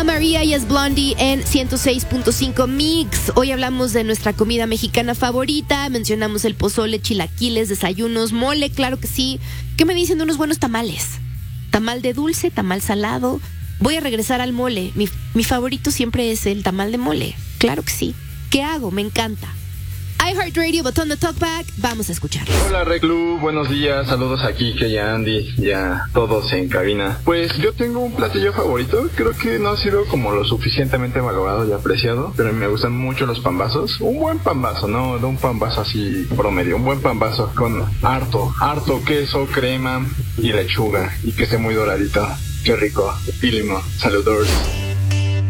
María y es Blondie en 106.5 Mix. Hoy hablamos de nuestra comida mexicana favorita. Mencionamos el pozole, chilaquiles, desayunos, mole, claro que sí. ¿Qué me dicen de unos buenos tamales? Tamal de dulce, tamal salado. Voy a regresar al mole. Mi favorito siempre es el tamal de mole. Claro que sí. ¿Qué hago? Me encanta. iHeartRadio, botón de talkback. Vamos a escuchar. Hola Reclu, buenos días, saludos aquí que ya Andy, ya todos en cabina. Pues yo tengo un platillo favorito, creo que no ha sido como lo suficientemente valorado y apreciado, pero me gustan mucho los pambazos. Un buen pambazo, no un pambazo así promedio, un buen pambazo con harto queso, crema y lechuga y que esté muy doradito. Qué rico, pílimo, saludos.